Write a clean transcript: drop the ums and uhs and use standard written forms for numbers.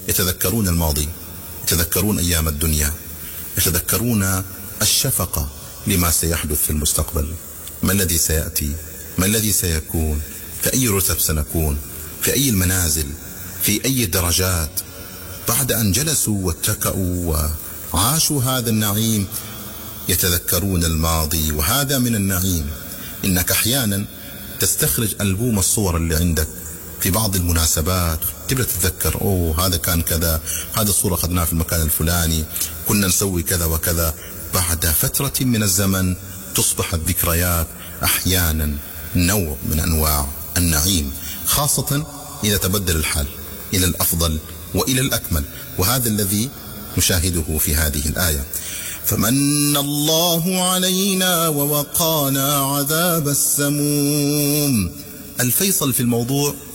يتذكرون الماضي، يتذكرون أيام الدنيا، يتذكرون الشفقة لما سيحدث في المستقبل. ما الذي سيأتي؟ ما الذي سيكون؟ في أي رتب سنكون؟ في أي المنازل؟ في أي الدرجات؟ بعد أن جلسوا واتكأوا وعاشوا هذا النعيم يتذكرون الماضي، وهذا من النعيم. إنك أحيانا تستخرج ألبوم الصور اللي عندك في بعض المناسبات، تبدأ تتذكر هذا كان كذا، هذا الصورة أخذناها في المكان الفلاني، كنا نسوي كذا وكذا. بعد فترة من الزمن تصبح الذكريات أحيانا نوع من أنواع النعيم، خاصة إذا تبدل الحال إلى الأفضل وإلى الأكمل. وهذا الذي نشاهده في هذه الآية: فمن الله علينا ووقانا عذاب السموم. الفيصل في الموضوع